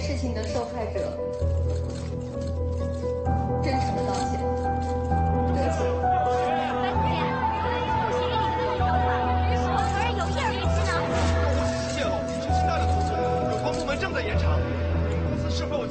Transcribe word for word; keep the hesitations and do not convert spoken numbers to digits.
事情的受害者真诚的道歉，对不起。 泄露，是新大的投资，有关部门正在严查。公司是否有